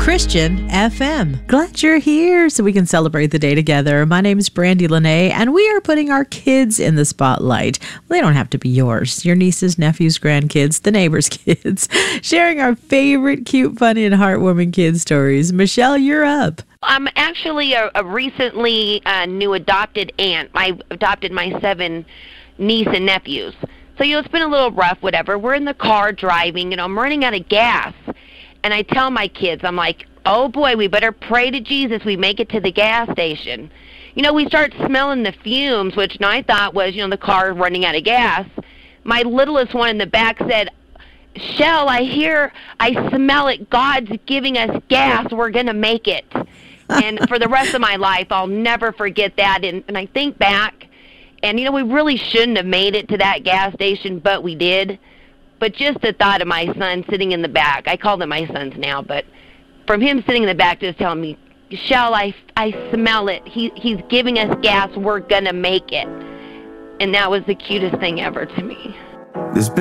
Christian FM. Glad you're here so we can celebrate the day together. My name is Brandy Lene, and we are putting our kids in the spotlight. They don't have to be yours. Your nieces, nephews, grandkids, the neighbors' kids. Sharing our favorite cute, funny, and heartwarming kid stories. Michelle, you're up. I'm actually a recently new adopted aunt. I adopted my 7 niece and nephews. So, it's been a little rough, whatever. We're in the car driving, I'm running out of gas. And I tell my kids, I'm like, oh boy, we better pray to Jesus we make it to the gas station. We start smelling the fumes, which I thought was, the car running out of gas. My littlest one in the back said, Shell, I smell it. God's giving us gas. We're going to make it. And for the rest of my life, I'll never forget that. And I think back, and, we really shouldn't have made it to that gas station, but we did. But just the thought of my son sitting in the back, I call them my sons now, but from him sitting in the back just telling me, Shell, I smell it. He's giving us gas. We're going to make it. And that was the cutest thing ever to me.